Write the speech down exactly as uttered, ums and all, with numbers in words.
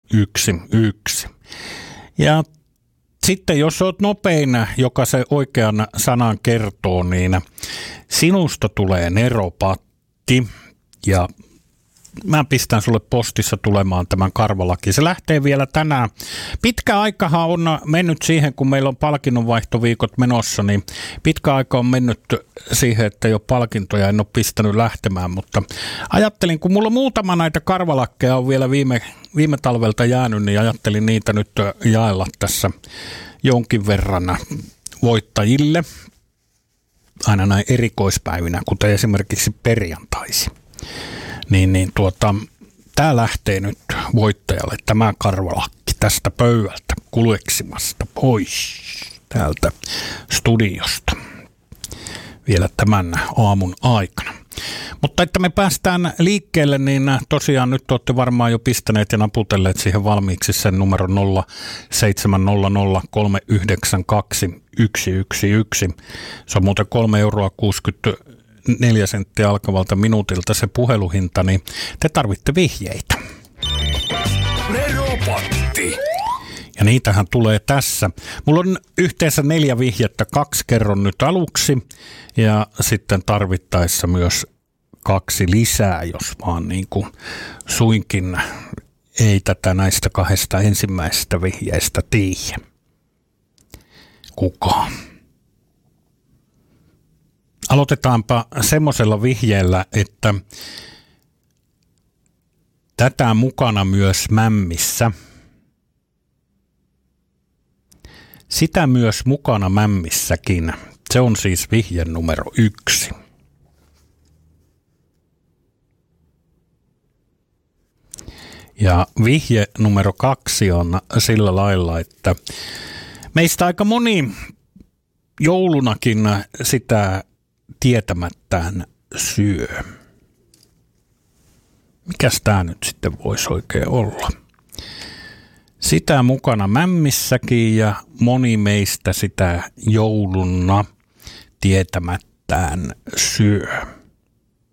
yksi yksi. Ja sitten jos olet nopein, joka se oikean sanan kertoo, niin sinusta tulee neropatti ja mä pistän sulle postissa tulemaan tämän karvalaki. Se lähtee vielä tänään. Pitkä aikahan on mennyt siihen, kun meillä on palkinnonvaihtoviikot menossa, niin pitkä aika on mennyt siihen, että jo palkintoja en ole pistänyt lähtemään, mutta ajattelin, kun mulla muutama näitä karvalakkeja on vielä viime, viime talvelta jäänyt, niin ajattelin niitä nyt jaella tässä jonkin verran voittajille aina näin erikoispäivinä, kuten esimerkiksi perjantaisin. Niin, niin tuota, tää lähtee nyt voittajalle tämä karvalakki tästä pöydältä kuleksimasta pois täältä studiosta vielä tämän aamun aikana. Mutta että me päästään liikkeelle, niin tosiaan nyt olette varmaan jo pistäneet ja naputelleet siihen valmiiksi sen numero nolla seitsemän nolla nolla kolme yhdeksän kaksi yksi yksi yksi. Se on muuten kolme euroa kuusikymmentäneljä senttiä alkavalta minuutilta se puheluhinta, niin te tarvitte vihjeitä. Neropatti. Ja niitähän tulee tässä. Mulla on yhteensä neljä vihjettä, kaksi kerron nyt aluksi ja sitten tarvittaessa myös kaksi lisää, jos vaan niin kuin suinkin ei tätä näistä kahdesta ensimmäisestä vihjeestä tiedä kukaan. Aloitetaanpa semmoisella vihjeellä, että tätä mukana myös mämmissä. Sitä myös mukana mämmissäkin. Se on siis vihje numero yksi. Ja vihje numero kaksi on sillä lailla, että meistä aika moni joulunakin sitä tietämättään syö. Mikäs tää nyt sitten voisi oikein olla? Sitä mukana mämmissäkin ja moni meistä sitä jouluna tietämättään syö.